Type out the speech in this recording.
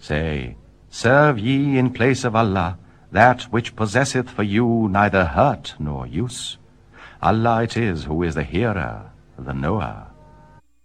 Say, serve ye in place of Allah that which possesseth for you neither hurt nor use. Allah it is who is the hearer, the knower.